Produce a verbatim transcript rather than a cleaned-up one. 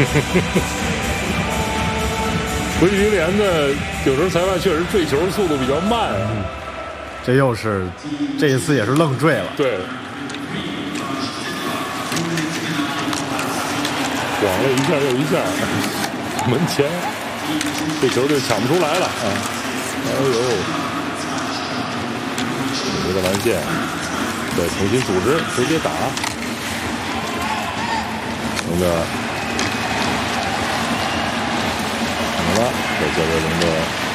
国际乒联的有时候裁判确实坠球速度比较慢啊。嗯、 这又是这一次也是愣坠了。 对，晃了一下又一下，门前这球就抢不出来了啊！哎呦，一个蓝线，对，重新组织，直接打，龙的。好了，这交给龙的。